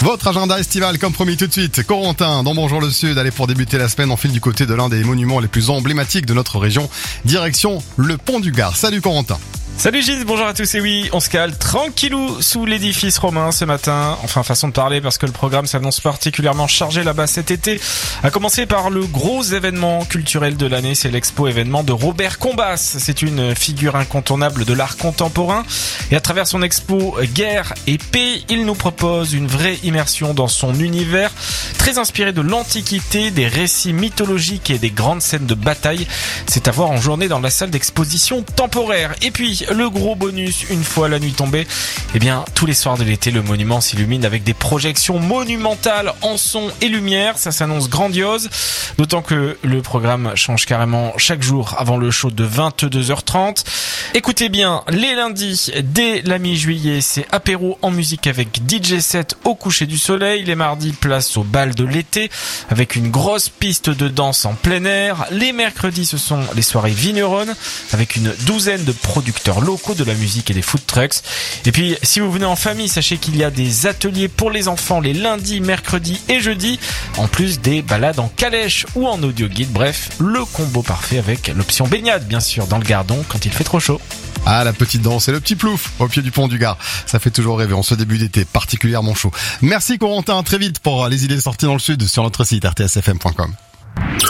Votre agenda estival, comme promis tout de suite. Corentin, dans Bonjour le Sud. Allez, pour débuter la semaine, on file du côté de l'un des monuments les plus emblématiques de notre région. Direction le Pont du Gard. Salut Corentin. Salut Gilles, bonjour à tous, et oui, on se cale tranquillou sous l'édifice romain ce matin. Enfin, façon de parler, parce que le programme s'annonce particulièrement chargé là-bas cet été. À commencer par le gros événement culturel de l'année, c'est l'expo événement de Robert Combas. C'est une figure incontournable de l'art contemporain. Et à travers son expo Guerre et Paix, il nous propose une vraie immersion dans son univers, très inspiré de l'Antiquité, des récits mythologiques et des grandes scènes de bataille. C'est à voir en journée dans la salle d'exposition temporaire. Et puis, le gros bonus, une fois la nuit tombée, eh bien, tous les soirs de l'été, le monument s'illumine avec des projections monumentales en son et lumière. Ça s'annonce grandiose, d'autant que le programme change carrément chaque jour avant le show de 22h30. Écoutez bien, les lundis, dès la mi-juillet, c'est apéro en musique avec DJ set au coucher du soleil. Les mardis, place au bal de l'été avec une grosse piste de danse en plein air. Les mercredis, ce sont les soirées vigneronnes avec une douzaine de producteurs locaux de la musique et des food trucks. Et puis, si vous venez en famille, sachez qu'il y a des ateliers pour les enfants les lundis, mercredis et jeudis, en plus des balades en calèche ou en audio guide. Bref, le combo parfait avec l'option baignade, bien sûr, dans le Gardon quand il fait trop chaud. Ah, la petite danse et le petit plouf au pied du Pont du Gard. Ça fait toujours rêver en ce début d'été particulièrement chaud. Merci Corentin, très vite pour les idées sorties dans le sud sur notre site rtsfm.com.